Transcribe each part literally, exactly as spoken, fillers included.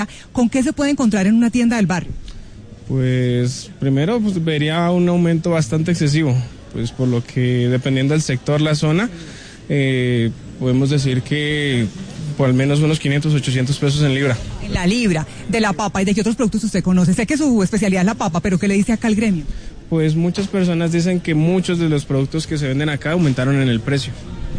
¿Con qué se puede encontrar en una tienda del barrio? Pues primero pues, vería un aumento bastante excesivo, pues por lo que dependiendo del sector, la zona, eh, podemos decir que por al menos unos quinientos, ochocientos pesos en libra. En la libra, de la papa. ¿Y de qué otros productos usted conoce? Sé que su especialidad es la papa, pero ¿qué le dice acá al gremio? Pues muchas personas dicen que muchos de los productos que se venden acá aumentaron en el precio.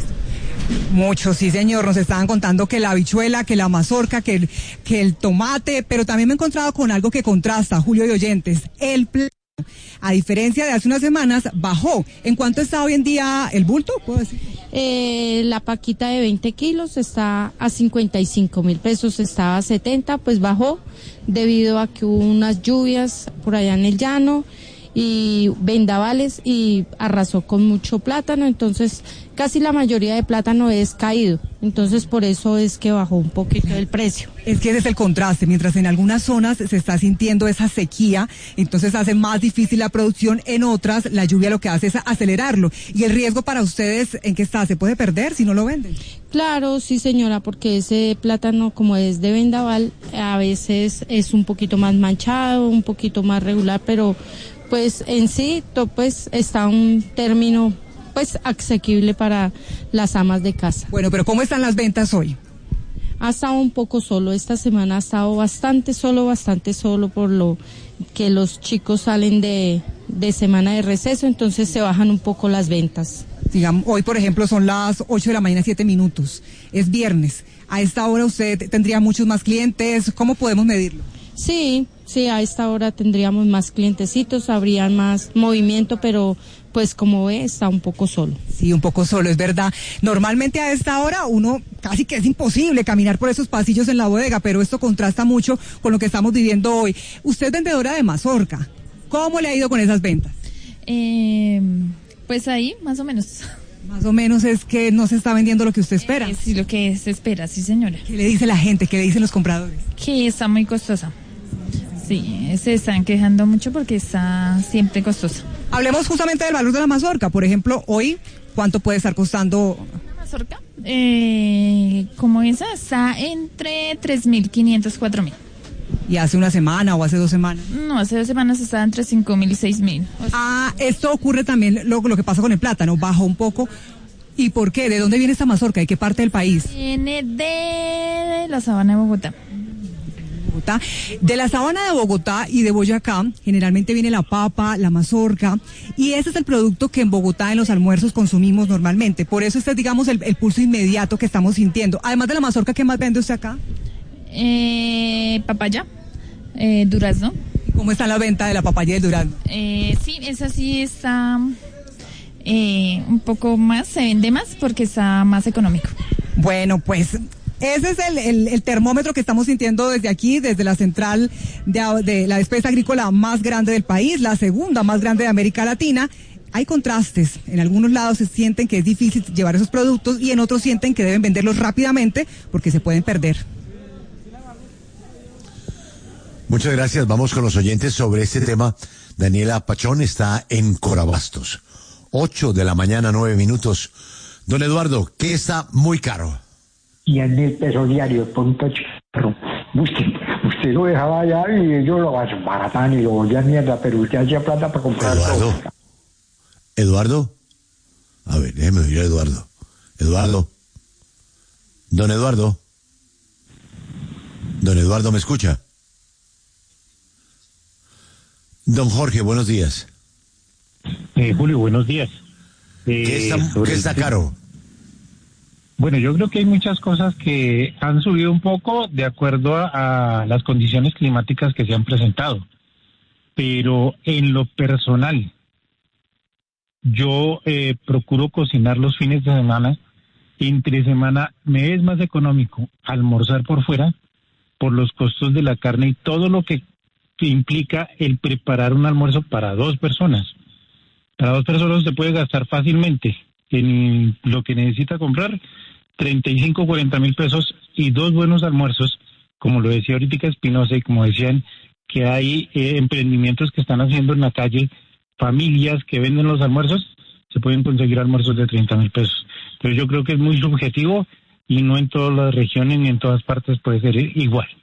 Muchos, sí señor, nos estaban contando que la habichuela, que la mazorca, que el, que el tomate, pero también me he encontrado con algo que contrasta, Julio y oyentes, el plátano. A diferencia de hace unas semanas, bajó. ¿En cuánto está hoy en día el bulto? ¿Puedo decir? Eh, la paquita de veinte kilos está a cincuenta y cinco mil pesos, estaba a setenta, pues bajó debido a que hubo unas lluvias por allá en el llano y vendavales y arrasó con mucho plátano, entonces casi la mayoría de plátano es caído, entonces por eso es que bajó un poquito el precio. Es que ese es el contraste, mientras en algunas zonas se está sintiendo esa sequía, entonces hace más difícil la producción, en otras la lluvia lo que hace es acelerarlo. ¿Y el riesgo para ustedes en qué está? ¿Se puede perder si no lo venden? Claro, sí señora, porque ese plátano como es de vendaval, a veces es un poquito más manchado, un poquito más regular, pero pues en sí to, pues está un término pues asequible para las amas de casa. Bueno, pero ¿cómo están las ventas hoy? Ha estado un poco solo, esta semana ha estado bastante solo, bastante solo por lo que los chicos salen de, de semana de receso, entonces se bajan un poco las ventas. Digamos, hoy por ejemplo son las ocho de la mañana, siete minutos, es viernes, a esta hora usted tendría muchos más clientes, ¿cómo podemos medirlo? Sí, sí, a esta hora tendríamos más clientecitos, habría más movimiento, pero pues como ve, está un poco solo. Sí, un poco solo, es verdad. Normalmente a esta hora uno casi que es imposible caminar por esos pasillos en la bodega, pero esto contrasta mucho con lo que estamos viviendo hoy. Usted es vendedora de mazorca, ¿cómo le ha ido con esas ventas? Eh, pues ahí, más o menos. Más o menos es que no se está vendiendo lo que usted espera. Eh, sí, lo que se espera, sí señora. ¿Qué le dice la gente? ¿Qué le dicen los compradores? Que está muy costosa. Sí, se están quejando mucho porque está siempre costosa. Hablemos justamente del valor de la mazorca. Por ejemplo, hoy, ¿cuánto puede estar costando? ¿La mazorca? Eh, como esa, está entre tres mil quinientos, cuatro mil. ¿Y hace una semana o hace dos semanas? No, hace dos semanas estaba entre cinco mil y seis mil. O sea, ah, esto ocurre también lo, lo que pasa con el plátano, bajó un poco. ¿Y por qué? ¿De dónde viene esta mazorca? ¿De qué parte del país? Viene de la sabana de Bogotá. Bogotá. De la sabana de Bogotá y de Boyacá, generalmente viene la papa, la mazorca, y ese es el producto que en Bogotá en los almuerzos consumimos normalmente. Por eso este es, digamos, el, el pulso inmediato que estamos sintiendo. Además de la mazorca, ¿qué más vende usted acá? Eh, papaya, eh, durazno. ¿Cómo está la venta de la papaya y el durazno? Eh, sí, esa sí está eh, un poco más, se vende más porque está más económico. Bueno, pues ese es el, el, el termómetro que estamos sintiendo desde aquí, desde la central de, de la despesa agrícola más grande del país, la segunda más grande de América Latina. Hay contrastes, en algunos lados se sienten que es difícil llevar esos productos y en otros sienten que deben venderlos rápidamente porque se pueden perder. Muchas gracias, vamos con los oyentes sobre este tema. Daniela Pachón está en Corabastos, ocho de la mañana, nueve minutos. Don Eduardo, ¿qué está muy caro? cien mil pesos diarios por un cacharro. Usted, usted lo dejaba allá y ellos lo baratan y lo volvían mierda, pero usted hacía plata para comprar Eduardo. todo. Eduardo. A ver, déjeme oír a Eduardo. Eduardo. Don Eduardo. Don Eduardo, ¿me escucha? Don Jorge, buenos días. Eh, Julio, buenos días. Eh, ¿Qué está, ¿qué está caro? Bueno, yo creo que hay muchas cosas que han subido un poco de acuerdo a, a las condiciones climáticas que se han presentado. Pero en lo personal, yo eh, procuro cocinar los fines de semana. Entre semana me es más económico almorzar por fuera por los costos de la carne y todo lo que, que implica el preparar un almuerzo para dos personas. Para dos personas se puede gastar fácilmente en lo que necesita comprar treinta y cinco, cuarenta mil pesos y dos buenos almuerzos, como lo decía ahorita Espinosa y como decían que hay eh, emprendimientos que están haciendo en la calle, familias que venden los almuerzos, se pueden conseguir almuerzos de treinta mil pesos. Pero yo creo que es muy subjetivo y no en todas las regiones ni en todas partes puede ser igual.